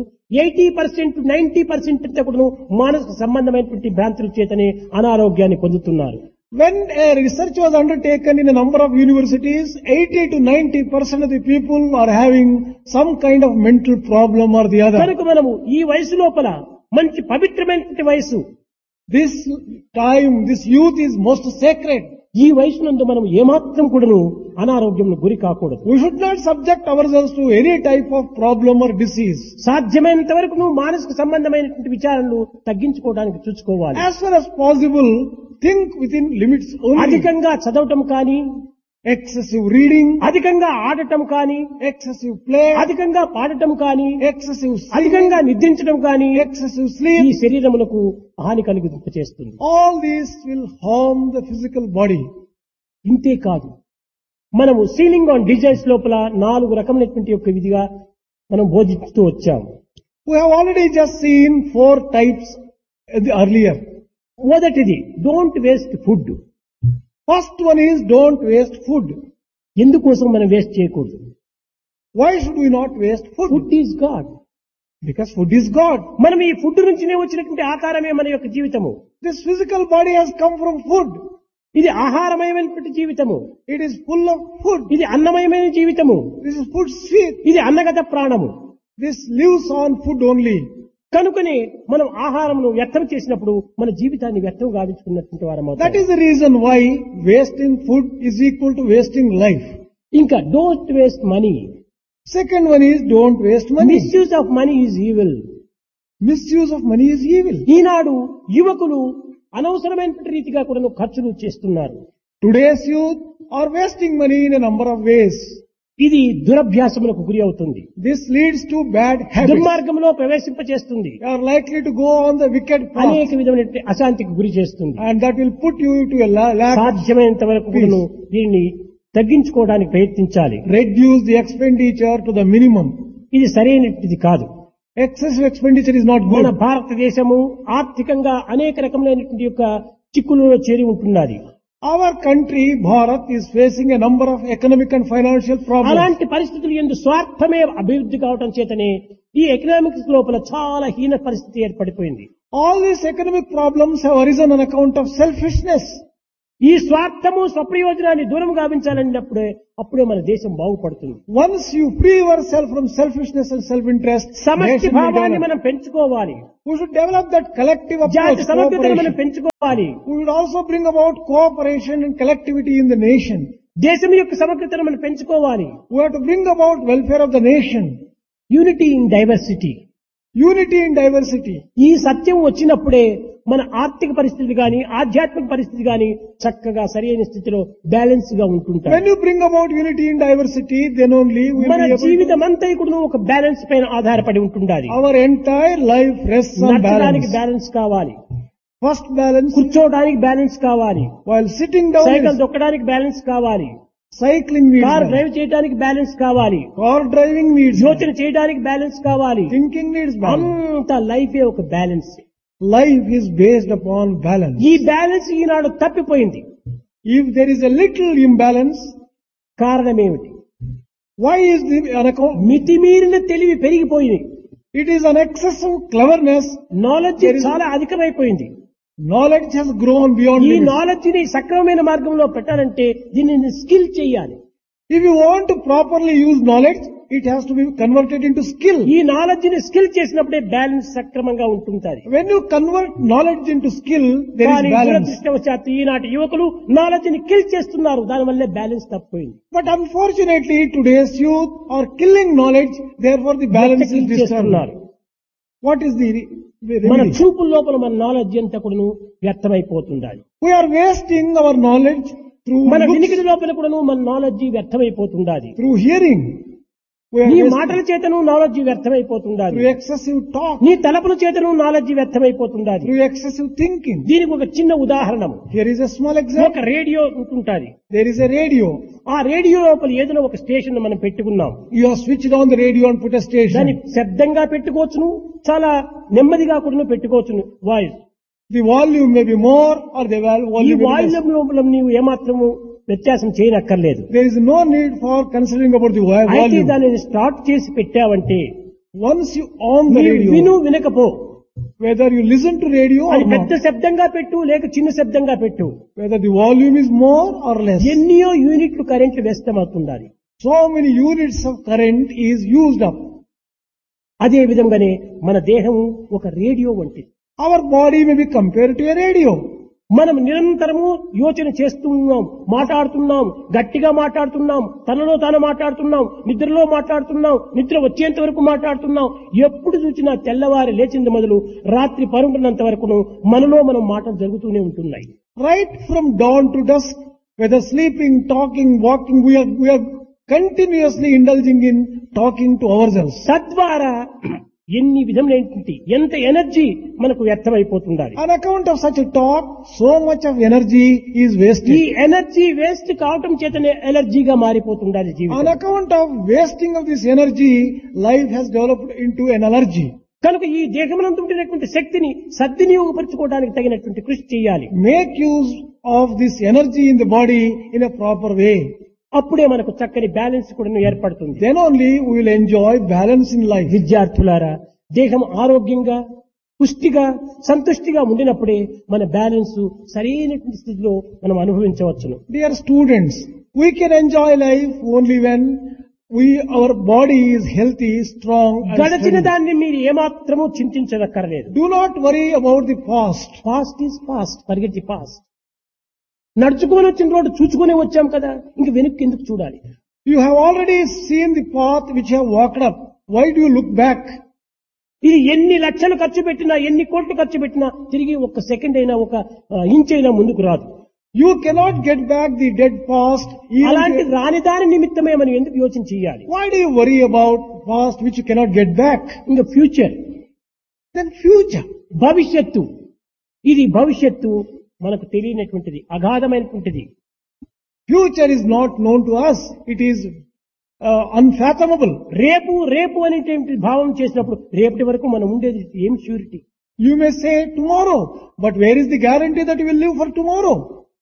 80% 90% అంతా కూడాను మానసిక సంబంధమైనటువంటి భ్రాంతుల చేతనే అనారోగ్యాన్ని పొందుతున్నారు. When a research was undertaken in a number of universities, 80 to 90% of the people are having some kind of mental problem or the other. కనుక మనము ఈ వయసు లోపల మంచి పవిత్రమైనటువంటి వయసు. This time, this youth is most sacred. ఈ వయసు నందు మనం ఏమాత్రం కూడాను అనారోగ్యం గురి కాకూడదు. We should not subject ourselves to any type of problem or disease. సాధ్యమైనంత వరకు నువ్వు మానసిక సంబంధమైనటువంటి విచారణలు తగ్గించుకోవడానికి చూసుకోవాలి. As far as possible, think within limits only. అధికంగా చదవటం కానీ, Excessive reading, అధికంగా ఆడటం కానీ, excessive play, అధికంగా పాడటం కానీ, excessive singing, అధికంగా నిద్రించడం కానీ excessive ఈ sleep, శరీరమునకు హాని కలిగింపచేస్తుంది. all these will harm the physical body. ఇంతే కాదు, మనము సీలింగ్ ఆన్ డిజైన్స్ లోపల 4 రకములైనటువంటి యొక్క విధిగా మనం బోధిస్తూ వచ్చాము. We have already just seen 4 types earlier. మొదటిది don't waste food. First one is don't waste food. ఎందుకోసం మనం వేస్ట్ చేయకూడదు? Why should we not waste food? Food is God. Because food is God. మనం ఈ ఫుడ్ నుంచినే వచ్చినటువంటి ఆకారమే మన యొక్క జీవితము. This physical body has come from food. ఇది ఆహారమయమైనటువంటి జీవితము. It is full of food. ఇది అన్నమయమైన జీవితము. This is food sweet. ఇది అన్నగత ప్రాణము. This lives on food only. కనుకనే మనం ఆహారమును వ్యర్థం చేసినప్పుడు మన జీవితాన్ని వ్యర్థం గావించుకున్నటువంటి వారమవుతాం. That is the reason why wasting food is equal to wasting life. ఇంకా don't waste money. Second one is don't waste money. Misuse of money is evil. Misuse of money is evil. ఈనాడు యువకులు అనవసరమైనటువంటి రీతిగా కూడా ఖర్చులు చేస్తున్నారు. Today's youth are wasting money in a number of ways. ఇది దురభ్యాసములకు గురి అవుతుంది. This leads to bad habits. దుర్మార్గంలో ప్రవేశింపచేస్తుంది. You are likely to go on the wicked path. అనేక విధమైనటువంటి అశాంతికి గురి చేస్తుంది. And that will put you to a lack. సాధ్యమైనంత వరకు కూడాను దీన్ని తగ్గించుకోవడానికి ప్రయత్నించాలి. Reduce the expenditure to the minimum. ఇది సరైనది కాదు. Excessive expenditure is not మన good. భారతదేశము ఆర్థికంగా అనేక రకములైనటువంటి యొక్క చిక్కులలో చేరి ఉంటున్నది. Our country, Bharat, is facing a number of economic and financial problems. అలాంటి పరిస్థితులు ఎందు స్వార్థమే అభివృద్ధి కావటం చేతనే ఈ ఎకనామిక్స్ లోపల చాలా హీన పరిస్థితి ఏర్పడిపోయింది. All these economic problems have arisen on account of selfishness. ఈ స్వార్థము స్వప్రయోజనాన్ని దూరం గావించాలన్నప్పుడే అప్పుడే మన దేశం బాగుపడుతుంది. Once you free yourself from selfishness and self-interest, సమష్టి nation will భావాన్ని develop. మనం పెంచుకోవాలి. We should develop that collective జాతి approach, సమగ్రతను మనం cooperation. పెంచుకోవాలి. We would also bring about cooperation and collectivity in the nation. దేశం యొక్క సమగ్రతను మనం పెంచుకోవాలి. We have to bring about welfare of the nation. Unity in diversity. Unity in diversity. ఈ సత్యం వచ్చినప్పుడే మన ఆర్థిక పరిస్థితి గాని ఆధ్యాత్మిక పరిస్థితి గాని చక్కగా సరైన స్థితిలో బ్యాలెన్స్ గా ఉంటుంటాయి. When you bring about unity in diversity, then only we will మన be able to. జీవితం అంతా కూడా ఒక బ్యాలెన్స్ పైన ఆధారపడి ఉంటుండాలి. Our entire life rests on నడచడానికి balance. Balance కావాలి, First balance, కూర్చోవడానికి బ్యాలెన్స్ కావాలి, while sitting down, cycle is దొక్కడానికి balance కావాలి, cycling needs car balance. Drive చేయడానికి బ్యాలెన్స్ కావాలి, Car driving needs యోచన balance. చేయడానికి బ్యాలెన్స్ కావాలి. Thinking needs balance. అంత లైఫే ఒక balance. Life is based upon balance. ఈ బ్యాలెన్స్ ఈనాడు తప్పిపోయింది. If there is a little imbalance, కారణమేమిటి? why is the on account? మితిమీరిన తెలివి పెరిగిపోయింది. It is an excessive cleverness. Knowledge There is- చాలా అధికమైపోయింది. Knowledge has grown beyond ఈ limits. నాలెడ్జ్ ని సక్రమమైన మార్గంలో పెట్టాలంటే దీనిని స్కిల్ చేయాలి. If you want to properly use knowledge, it has to be converted into skill. ఈ నాలెడ్జ్ ని స్కిల్ చేసినప్పుడే బ్యాలెన్స్ సక్రమంగా ఉంటుంటుంది. When you convert knowledge into skill, there కానీ is balance. దురదృష్టవశాత్తు ఈనాటి యువకులు నాలెడ్జ్ ని కిల్ చేస్తున్నారు. దానివల్లే బ్యాలెన్స్ తప్పిపోయింది. But unfortunately, today's youth are killing knowledge, therefore the balance is kill disturbed. చేస్తున్నారు. What is the మన remedy? చూపుల లోపల మన నాలెడ్జ్ అంతా కూడాను వ్యర్థమైపోతుండాలి. We are wasting our knowledge through మన looks, వినికిడి లోపల కూడాను మన knowledge వ్యర్థమైపోతుండాలి. through hearing. We are నీ wasting మాటల చేతను నాలెడ్జ్ వ్యర్థమైపోతుండాలి. through excessive talk, నీ తలపుల చేతను నాలెడ్జ్ వ్యర్థమైపోతుండాలి. through excessive thinking. దీనికి ఒక చిన్న ఉదాహరణము. Here is a small ఒక example. Radio ఉంటుంటాది. There is a radio. ఆ రేడియో లోపల ఏదైనా ఒక స్టేషన్ మనం పెట్టుకున్నాం. You have switched on the radio and put a దాన్ని station. శబ్దంగా పెట్టుకోవచ్చును, చాలా నెమ్మదిగా కూడా పెట్టుకోవచ్చును. Voice The volume may be more or the ఈ volume may be voice less. లోపల నీవు ఏమాత్రము వ్యత్యాసం చేయనక్కర్లేదు. There is no need for considering about the అయితే volume. దానిని స్టార్ట్ చేసి పెట్టావంటే Once you on the నీవు విను radio, వినకపో, whether you listen to radio or అది పెద్ద not, శబ్దంగా పెట్టు లేక చిన్న శబ్దంగా పెట్టు, whether the volume is more or less, ఎన్నో యూనిట్లు కరెంట్లు వ్యస్తమవుతుండాలి. so many units of current is used up. అదే విధంగానే మన దేహము ఒక రేడియో వంటిది. Our body may be compared to a radio. మనం నిరంతరము యోచన చేస్తున్నాం, మాట్లాడుతున్నాం, గట్టిగా మాట్లాడుతున్నాం, తనలో తాను మాట్లాడుతున్నాం, నిద్రలో మాట్లాడుతున్నాం, నిద్ర వచ్చేంత వరకు మాట్లాడుతున్నాం. ఎప్పుడు చూసినా తెల్లవారి లేచింది మొదలు రాత్రి పరుంటున్నంత వరకును మనలో మనం మాటలు జరుగుతూనే ఉంటున్నాయి. Right from dawn to dusk, whether sleeping, talking, walking, we are continuously indulging in talking to ourselves. తద్వారా ఎన్ని విధములైనటువంటి ఎంత ఎనర్జీ మనకు వ్యర్థమైపోతుండాలి. On account of such a talk, so much of energy is ఈ wasted. ఎనర్జీ వేస్ట్ కావటం చేతనే ఎలర్జీగా మారిపోతుండాలి On జీవితం. account of wasting of this energy, life has developed into an allergy. కనుక ఈ దేహమునందు ఉండినటువంటి శక్తిని సద్వినియోగపరచుకోవడానికి తగినటువంటి కృషి చేయాలి. Make use of this energy in the body in a proper way. అప్పుడే మనకు చక్కని బ్యాలెన్స్ కూడా ఏర్పడుతుంది. Then only we will enjoy balance in life. విద్యార్థులారా, దేహం ఆరోగ్యంగా పుష్టిగా సంతుష్టిగా ఉండినప్పుడే మన బ్యాలెన్స్ సరైనటువంటి స్థితిలో మనం అనుభవించవచ్చును. Dear students, we can enjoy life only when our body is healthy, strong and గడచిన steady. దాన్ని మీరు ఏమాత్రము చింతించనక్కర్లేదు. Do not worry about the past. Past is past, forget the past. నడుచుకొని వచ్చిన రోడ్డు చూచుకునే వచ్చాం కదా, ఇంక వెనక్కి ఎందుకు చూడాలి? You have already seen the path which you have walked up. Why do you look back? ఇది ఎన్ని లక్షలు ఖర్చు పెట్టినా, ఎన్ని కోట్లు ఖర్చు పెట్టినా తిరిగి ఒక సెకండ్ అయినా ఒక ఇంచ్ అయినా ముందుకు రాదు. You cannot get back the dead past. అలాంటి రాని దాని నిమిత్తమే మనం ఎందుకు యోచన చేయాలి? Why do you worry about past which you cannot get back? ఇంకా ఫ్యూచర్, Then future. భవిష్యత్తు, ఇది భవిష్యత్తు మనకు తెలియనటువంటిది, అగాధమైనటువంటిది. Future is not known to us. It is unfathomable. రేపు రేపు అనేటువంటి భావం చేసినప్పుడు రేపటి వరకు మనం ఉండేది ఏం surety? You may say tomorrow, but where is the guarantee that you will live for tomorrow?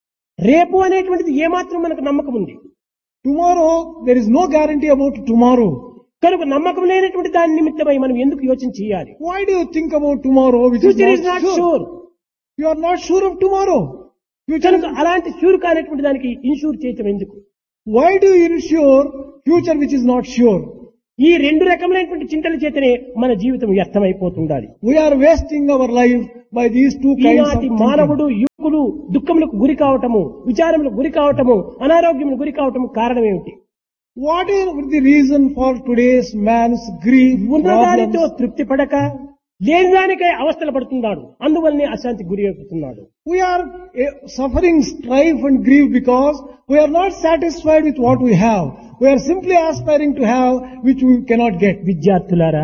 రేపు అనేటువంటిది ఏమాత్రం మనకు నమ్మకం ఉంది. Tomorrow, there is no guarantee about tomorrow. కనుక నమ్మకం లేనటువంటి దాని నిమిత్తమై మనం ఎందుకు యోచన చేయాలి? Why do you think about tomorrow which future is is not not sure? Sure. You are not sure of tomorrow. Future కనుక అలాంటి షూర్ కానటువంటి దానికి ఇన్షూర్ చేయటం ఎందుకు? Why do you insure future which is not sure? ఈ రెండు రకములైనటువంటి చింతల చేతనే మన జీవితం వ్యర్థమైపోతుండాలి. We are wasting our life by these two kinds of ఈనాటి thinking. మానవుడు యువకులు దుఃఖములకు గురి కావటము, విచారములకు గురి కావటము, అనారోగ్యములకు గురి కావటము కారణం ఏమిటి? What is the reason for today's man's grief, ఉన్నదానితో problems? తృప్తి పడక లేని దానికై అవస్థలు పడుతున్నాడు. అందువల్లనే అశాంతికి గురి అవుతున్నాడు. We are suffering strife and grief because we are not satisfied with what we have. We are simply aspiring to have which we cannot get. విద్యార్థులారా,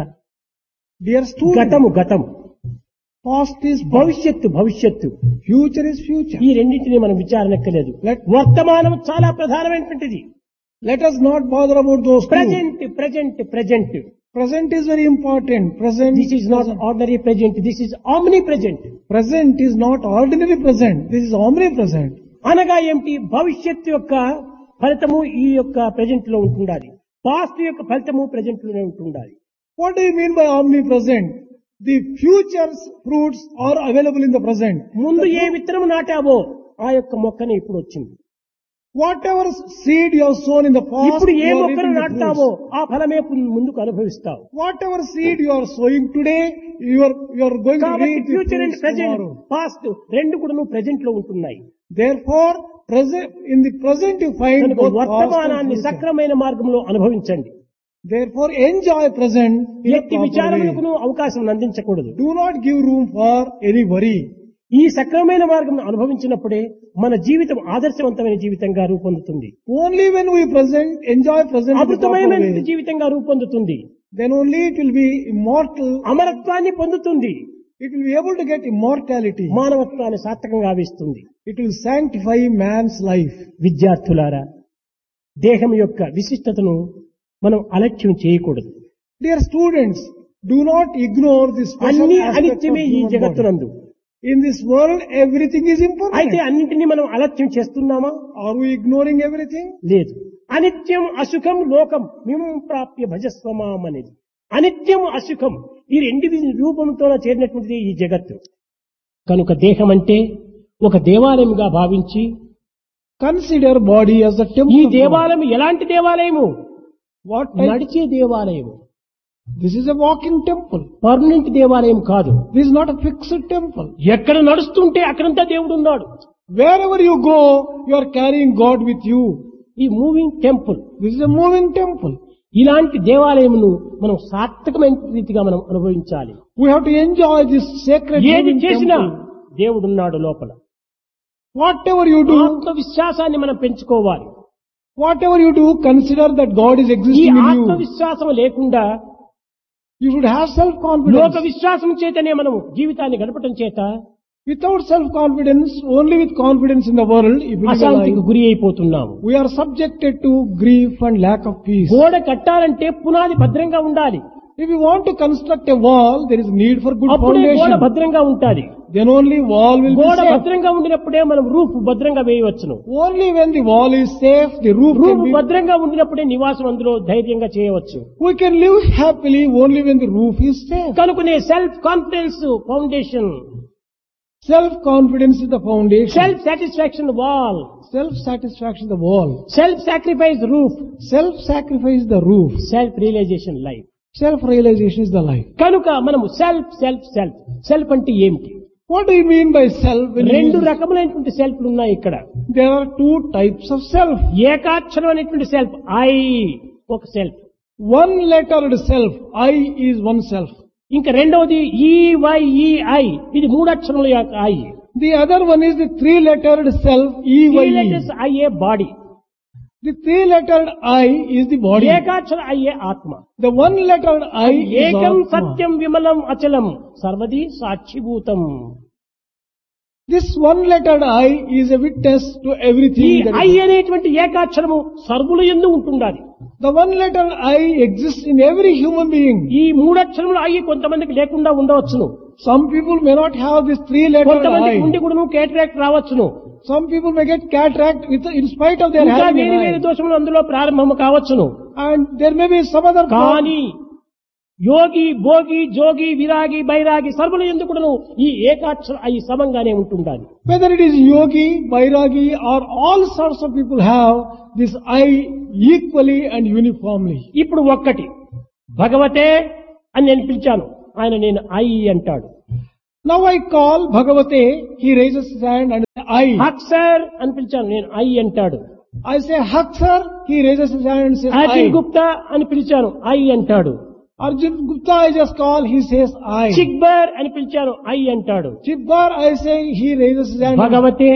Dear students, గతము గతము, past is past, భవిష్యత్తు భవిష్యత్తు, future is future. ఈ రెండింటిని మనం విచారణక్కలేదు. వర్తమానం చాలా ప్రధానమైనటువంటిది. Let us not bother about those two. Present present present. Present is very important. Present. This is not ordinary present, this is omni present. Present is not ordinary present. This is omnipresent. అనగా ఏమిటి? భవిష్యత్తు యొక్క ఫలితము ఈ యొక్క present లో ఉంటుండాలి, past యొక్క ఫలితము ప్రజెంట్ లోనే ఉంటుండాలి. What do you mean by omnipresent? The future's fruits are available in the present. ముందు ఏ విత్తనం నాటావో ఆ యొక్క మొక్కనే ఇప్పుడు వచ్చింది. Whatever seed you have sown in the past, ఇప్పుడు ఏ you are మొక్కను reaping the నాటుతావో fruits. ఆ ఫలమే ముందుకు అనుభవిస్తావు. Whatever seed you are sowing today, you are going to కాబట్టి reap the future and fruits present, tomorrow. Past రెండు కూడా నువ్వు present లో ఉంటున్నాయి. Therefore, in the present you find కనుక both past and వర్తమానాన్ని future. సక్రమైన మార్గంలో అనుభవించండి. Therefore, enjoy present in a ఎట్టి proper విచారములకు way. అవకాశం అందించకూడదు. Do not give room for any worry. ఈ సక్రమైన మార్గం అనుభవించినప్పుడే మన జీవితం ఆదర్శవంతమైన జీవితంగా రూపొందుతుంది, Only when we enjoy present in the proper అమృతమైన way, జీవితంగా రూపొందుతుంది, then only it will be immortal. అమరత్వాన్ని పొందుతుంది, It will be able to get immortality. మానవత్వాన్ని సార్థకంగా ఆవిస్తుంది. It will sanctify man's life. విద్యార్థులారా, దేహం యొక్క విశిష్టతను మనం అలక్ష్యం చేయకూడదు. Dear students, do not ignore this special అన్ని aspect of అనిత్యమే ఈ human body. జగత్తునందు. In this world, everything is అయితే impermanent. అన్నింటినీ మనం అలక్ష్యం చేస్తున్నామా? Are we ignoring everything? లేదు. అనిత్యం అసుఖం లోకం మిమం ప్రాప్య భజస్వమాం అనేది. అనిత్యం అసుఖం ఈ రెండు రూపంతో చేరినటువంటిది ఈ జగత్తు. కనుక దేహం అంటే ఒక దేవాలయంగా భావించి, Consider body as a ఈ temple. of God. దేవాలయం ఎలాంటి దేవాలయము? What type? నడిచే దేవాలయము, This is a walking temple. Permanent దేవాలయం కాదు. This is not a fixed temple. ఎక్కడ నడుస్తుంటే అక్కడంతా దేవుడు ఉన్నాడు. Wherever you go, you are carrying God with you. ఈ moving temple, This is a moving temple. ఇలాంటి దేవాలయమును మనం సార్థకమైన రీతిగా మనం అనుభవించాలి. We have to enjoy this sacred ఏది moving చేసినా temple. దేవుడున్నాడు లోపల. Whatever you do, ఆత్మవిశ్వాసాన్ని మనం పెంచుకోవాలి. whatever you do, consider that God is ఈ existing in you. ఆత్మవిశ్వాసం లేకుండా You should have లోక self-confidence. విశ్వాసం చేతనే మనము జీవితాన్ని గడపటం చేత Without self-confidence, only with confidence in the world, if we live అశాంతికి alive, గురి అయిపోతున్నాము. we are subjected to grief and lack of peace. గోడ కట్టాలంటే పునాది భద్రంగా ఉండాలి. If you want to construct a wall, there is need for good అప్పుడే గోడ foundation. భద్రంగా ఉంటాది. Then only wall will be గోడ safe. భద్రంగా ఉండినప్పుడే మనం రూఫ్ భద్రంగా వేయవచ్చును. Only when the wall is safe, the roof roof can be. భద్రంగా ఉండినప్పుడే నివాసం అందులో ధైర్యంగా చేయవచ్చు. We can live happily only when the roof is safe. కనుకనే self confidence foundation, Self-confidence is the foundation. Self satisfaction wall, Self-satisfaction the wall. Self sacrifice roof, Self-sacrifice the roof. Self realisation life. Self-realization is the life. కనుక మనము self self self self అంటే ఏమిటి? What do you mean by self? When you రెండు use- రకములైనటువంటి సెల్ఫ్లు ఉన్నాయి ఇక్కడ. There are two types of self. ఏకాక్షరం అనేటువంటి self I ఒక self, One lettered self, I is one self. ఇంకా రెండవది ఈవైఈఐ, ఇది మూడు అక్షరముల యొక్క I. The other one is the three-lettered self, EYE. IA body, The three-lettered I is the body. ఏకాక్షర అయ్యే ఆత్మ. The one-lettered I is ఏకం Atma. Satyam విమలం అచలం సర్వది సాక్షిభూతం. This one-lettered I is a witness to ఈ everything that I is. అనేటువంటి ఏకాక్షరము సర్వుల యందు ఉంటుండాలి. The one-lettered I exists in every human being. ఈ మూడక్షరములు I కొంతమందికి లేకుండా ఉండవచ్చును. Some people may not have this three-lettered కొంతమందికి ఉండి I. కూడా cataract రావచ్చును. Some people may get cataract in spite of their ఇంకా having వేరు an వేరు eye. దోషములు అందులో ప్రారంభము కావచ్చును. And there may be some other కానీ యోగి భోగి జోగి విరాగి బైరాగి సర్వుల యందు కూడాను ఈ ఏకాక్షర ఐ సమంగానే ఉంటుండాలి. whether it is yogi, bairagi or all sorts of people have this I equally and uniformly. ఇప్పుడు ఒక్కటి భగవతే అని నేను పిలిచాను, ఆయన నేను ఐ అంటాడు. Now I call Bhagavate, he raises his hand and I. Haq sir అని పిలిచాను, నేను ఐ అంటాడు. I say Hak sir, he raises his hand and says Arjun I. Gupta అని పిలిచాను, ఐ అంటాడు. Arjun Gupta I just call, he says I. చిక్బర్ అని పిలిచాను, I అంటాడు. Chibbar I say, he raises his hand. భగవతే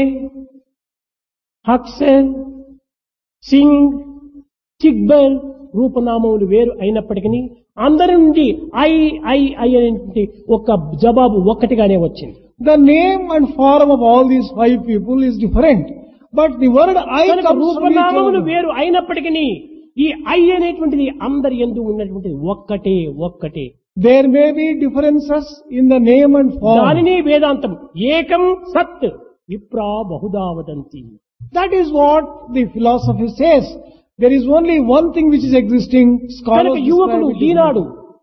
హక్సెన్ సింగ్ చిక్బర్ రూపనామములు వేరు అయినప్పటికీ అందరి నుండి ఐ ఐ ఐ అనేటువంటి ఒక జవాబు ఒక్కటిగానే వచ్చింది. The name and form of all these five people is different. But the word I కనుక comes from each రూపనామములు other. వేరు అయినప్పటికీ ఈ ఐ అనేటువంటిది అందరి యందు ఉన్నటువంటిది ఒక్కటే ఒక్కటే. There may be differences in the name and form. దానిని వేదాంతం ఏకం సత్ విప్రా Bahuda వదంతి. That is what the philosophy says. There is only one thing which is existing. Scholars కనుక describe యువకుడు it differently. Eenadu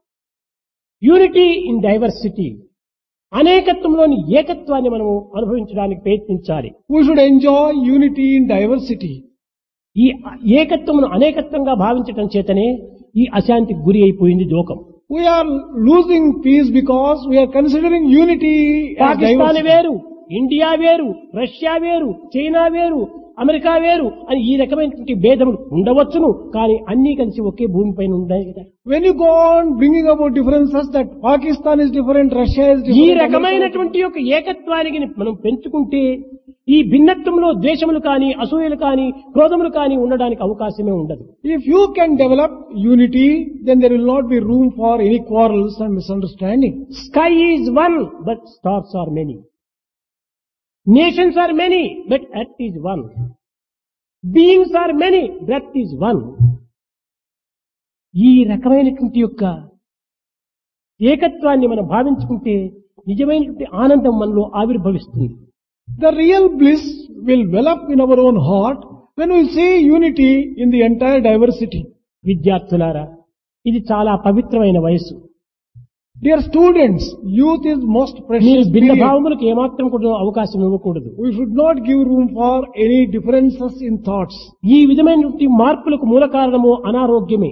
unity in diversity అనేకత్వంలోని ఏకత్వాన్ని మనము అనుభవించడానికి ప్రయత్నించాలి. We should enjoy unity in diversity. ఈ ఏకత్వమును అనేకత్వంగా భావించటం చేతనే ఈ అశాంతికి గురి అయిపోయింది లోకం. We are losing peace because we are considering unity as Pakistan diversity. వేరు, ఇండియా వేరు, రష్యా వేరు, చైనా వేరు, అమెరికా వేరు అని ఈ రకమైనటువంటి భేదములు ఉండవచ్చును. కానీ అన్ని కలిసి ఒకే భూమిపైన ఉన్నాయి కదా. When you go on bringing about differences that Pakistan is different, Russia is ఈ different. America- రకమైనటువంటి యొక్క ఏకత్వానికి మనం పెంచుకుంటే ఈ భిన్నత్వంలో ద్వేషములు కానీ అసూయలు కానీ క్రోధములు కానీ ఉండడానికి అవకాశమే ఉండదు. If you can develop unity, then there will not be room for any quarrels and misunderstanding. Sky is one, but stars are many. Nations are many, but earth is one. Beings are many, breath is one. ఈ రకమైనటువంటి యొక్క ఏకత్వాన్ని మనం భావించుకుంటే నిజమైనటువంటి ఆనందం మనలో ఆవిర్భవిస్తుంది. The real bliss will well up in our own heart when we see unity in the entire diversity. విద్యార్థులారా, ఇది చాలా పవిత్రమైన వయస్సు. Dear students, youth is most మీరు precious భిన్న period. భావములకు ఏమాత్రం కూడా అవకాశం ఇవ్వకూడదు. We should not give room for any differences in thoughts. ఈ విధమైనటువంటి మార్పులకు మూల కారణము అనారోగ్యమే.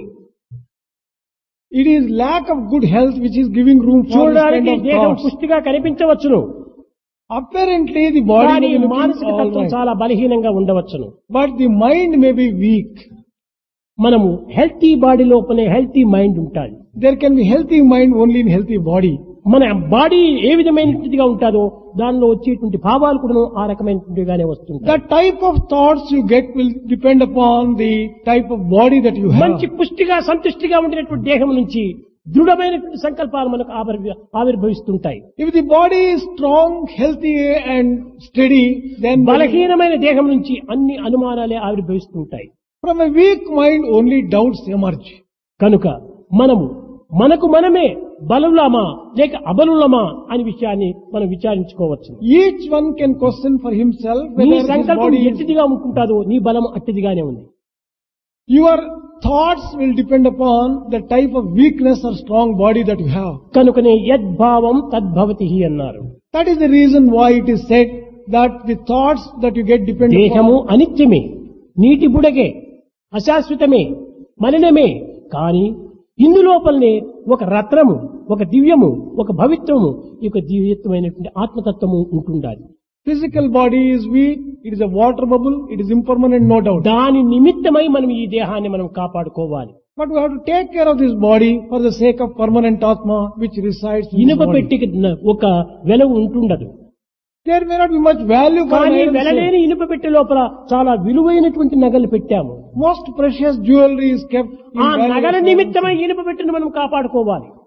It is lack of good health which is giving room for this చూడడానికి kind of దేహం thoughts. పుష్టిగా కనిపించవచ్చును, Apparently the body కానీ may look మానసిక all తత్వం right, చాలా బలహీనంగా ఉండవచ్చును. but the mind may be weak. మనము హెల్తీ బాడీ లోపలే హెల్తీ మైండ్ ఉంటాది. There can be healthy mind only in healthy body. మన బాడీ ఏ విధమైనటువంటిదిగా ఉంటుందో దానిలో వచ్చేటువంటి భావాలు కూడా ఆ రకమైనటువంటిగానే వస్తుంటాయి. The type of thoughts you get will depend upon the type of body that you have. మంచి పుష్టిగా సంతుష్టిగా ఉండినటువంటి దేహం నుంచి దృఢమైనటువంటి సంకల్పాలు మనకు ఆవిర్భవిస్తుంటాయి. If the body is strong, healthy and steady, then బలహీనమైన దేహం నుంచి అన్ని అనుమానాలే ఆవిర్భవిస్తుంటాయి. from a weak mind only doubts emerge. కనుక మనకు మనమే బలులమా లేక అబలులమా అనే విషయాన్ని మనం విచారించుకోవచ్చు. Each one can question for himself నీ whether his సంకల్పం body is... ఎట్టిదిగా ఉంటుందో నీ బలం అట్టిదిగానే ఉంది. Your thoughts will depend upon the type of weakness or strong body that you have. కనుకనే యద్భావం తద్భవతి అన్నారు. That is the reason why it is said that the thoughts that you get depend దేహము upon. అనిత్యమే, నీటి బుడగే, అశాశ్వతమే, మలినమే. కానీ ఇందులోపలనే ఒక రత్నము, ఒక దివ్యము, ఒక భవిత్వము, ఈ యొక్క దివ్యత్వమైనటువంటి ఆత్మతత్వము ఉంటుండాలి. Physical body is weak, it is a water bubble, it is impermanent, no doubt. దాని నిమిత్తమై మనం ఈ దేహాన్ని మనం కాపాడుకోవాలి. But we have to take care of this body for the sake of permanent Atma which resides in this ఇనుప body. పెట్టికి ఒక వెలవు ఉంటుండదు. There may not be much value for an కానీ iron వెలలేని safe. ఇనుప పెట్టె లోపల చాలా విలువైనటువంటి నగలు పెట్టాము. Most precious jewelry is kept in ఆ valuable నగల stones. నిమిత్తమై ఇనుప పెట్టెను మనం కాపాడుకోవాలి.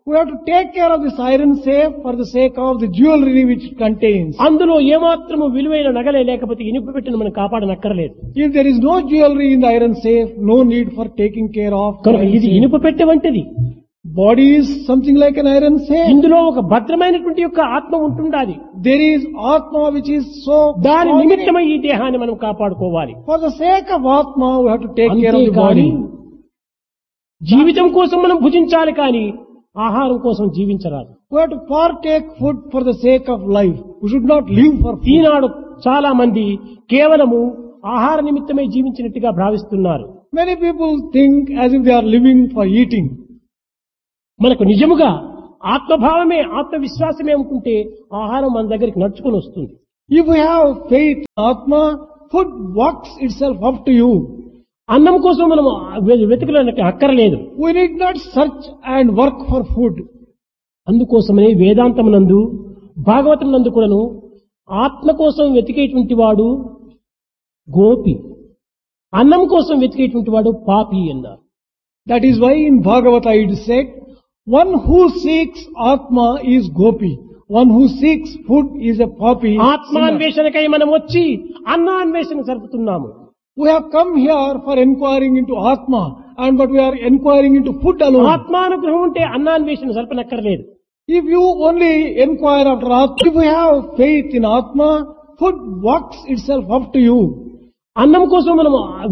We have to take care of this iron safe for the sake of the jewelry which it contains. అందులో ఏమాత్రము విలువైన నగలే లేకపోతే ఇనుప పెట్టెను మనం కాపాడనక్కర్లేదు. If there is no jewelry in the iron safe, no need for taking care of. కనుక ఇది ఇనుప పెట్టె వంటిది. Body is something like an iron safe. ఇందులో ఒక భద్రమైనటువంటి యొక్క ఆత్మ ఉంటుండాలి. There is Atma which is so దాని strong in it. నిమిత్తమై ఈ దేహాన్ని మనం కాపాడుకోవాలి. For the sake of Atma, we have to take care of the అంతేకాని body. జీవితం కోసం మనం భుజించాలి కానీ ఆహారం కోసం జీవించరాదు. We have to partake food for the sake of life. We should not live for food. ఈనాడు చాలా మంది కేవలము ఆహార నిమిత్తమే జీవించినట్టుగా భావిస్తున్నారు. Many people think as if they are living for eating. మనకు నిజముగా ఆత్మభావమే ఆత్మవిశ్వాసమే ఉంటుంటే ఆహారం మన దగ్గరికి నడుచుకుని వస్తుంది. If we have faith in Atma, food walks itself up to you. అన్నం కోసం మనం వెతుకులకి అక్కర్లేదు. We need not search and work for food. అందుకోసమనే వేదాంతమునందు భాగవతమునందు కూడాను ఆత్మ కోసం వెతికేటువంటి వాడు గోపి, అన్నం కోసం వెతికేటువంటి వాడు పాపి అన్నారు. That is why in Bhagavata it is said, one who seeks Atma is Gopi. One who seeks food is a papi. ఆత్మాన్వేషణకై మనం వచ్చి అన్నాన్వేషణ జరుపుతున్నాము. We have come here for inquiring into Atma, but we are inquiring into food alone. ఆత్మానుగ్రహం ఉంటే అన్నాన్వేషణ జరపనక్కర్లేదు. If you only inquire after Atma, if we have faith in Atma, food walks itself up to you. అన్నం కోసం మనం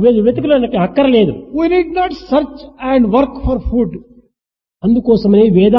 వెతుకులకి అక్కర్లేదు. We need not search and work for food. అందుకోసమనే